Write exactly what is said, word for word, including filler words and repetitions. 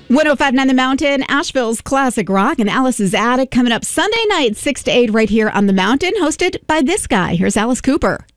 one oh five point nine The Mountain, Asheville's classic rock, and Alice's Attic coming up Sunday night, six to eight, right here on The Mountain, hosted by this guy. Here's Alice Cooper.